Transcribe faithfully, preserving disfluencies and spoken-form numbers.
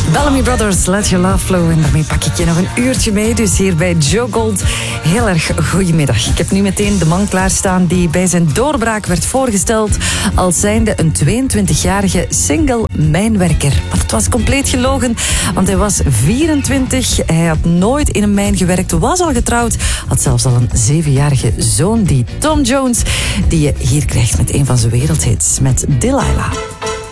Bellamy Brothers, Let Your Love Flow. En daarmee pak ik je nog een uurtje mee. Dus hier bij Joe Gold. Heel erg goedemiddag. Ik heb nu meteen de man klaarstaan die bij zijn doorbraak werd voorgesteld als zijnde een tweeëntwintigjarige single mijnwerker. Maar het was compleet gelogen, want hij was vierentwintig. Hij had nooit in een mijn gewerkt, was al getrouwd, had zelfs al een zevenjarige zoon, die Tom Jones, die je hier krijgt met een van zijn wereldhits, met Delilah.